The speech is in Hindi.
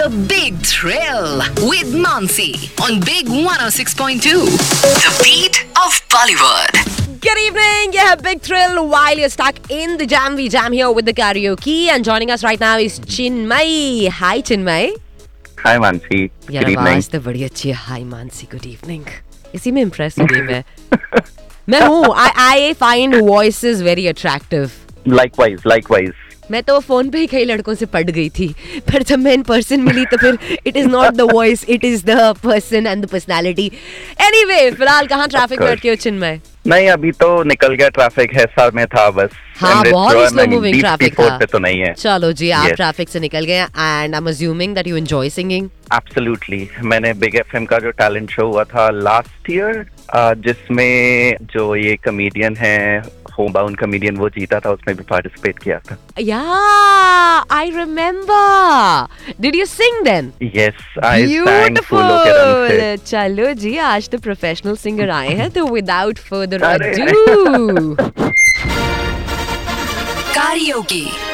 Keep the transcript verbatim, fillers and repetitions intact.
The Big Thrill with Mansi on Big one oh six point two. The beat of Bollywood. Good evening, you have Big Thrill while you're stuck in the jam. We jam here with the karaoke, and joining us right now is Chinmay. Hi Chinmay. Hi Mansi. यार Good evening. आवाज तो बड़ी अच्छी है. Hi Mansi, good evening. इसी में impress हो गई मैं. मैं हूँ. I I find voices very attractive. Likewise, likewise. मैं तो फोन पे ही कई लड़कों से पट गई थी, पर जब मैं इन पर्सन मिली तो फिर it is not the voice, it is the person and the personality. Anyway, फिलहाल कहाँ ट्रैफिक में अटके हो चिन्मय? नहीं, अभी तो निकल गया. ट्रैफिक है सर में था बस. हाँ, बहुत ही स्लो मूविंग ट्रैफिक था. पे तो नहीं है. चलो जी, आप Yes. ट्रैफिक से निकल गए and I am assuming that you enjoy singing. Absolutely. मैंने बिग एफएम का जो टैलेंट शो हुआ था लास्ट ईयर, जिसमें जो ये कमेडियन है, होम बाउंड कमेडियन, वो जीता था, उसमें भी पार्टिसिपेट किया था. या I remember. Did you sing then? Yes, I sang फूलों के रंग से. ब्यूटीफुल. चलो जी, आज तो प्रोफेशनल सिंगर आए हैं, तो विदाउट फर्दर अरे. Ado Karaoke.